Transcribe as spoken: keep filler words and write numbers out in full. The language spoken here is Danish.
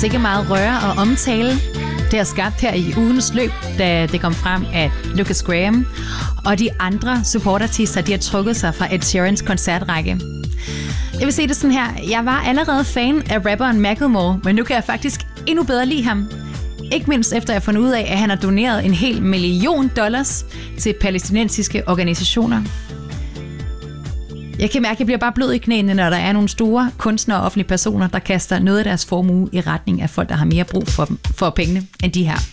sikkert meget røre og omtale. Det har skabt her i ugens løb, da det kom frem, at Lucas Graham og de andre supportartister, de har trukket sig fra Ed Sheerans koncertrække. Jeg vil se det sådan her. Jeg var allerede fan af rapperen Macklemore, men nu kan jeg faktisk endnu bedre lide ham. Ikke mindst efter at jeg har fundet ud af, at han har doneret en hel million dollars til palæstinensiske organisationer. Jeg kan mærke, at jeg bliver bare blød i knæene, når der er nogle store kunstnere og offentlige personer, der kaster noget af deres formue i retning af folk, der har mere brug for, dem, for pengene end de her.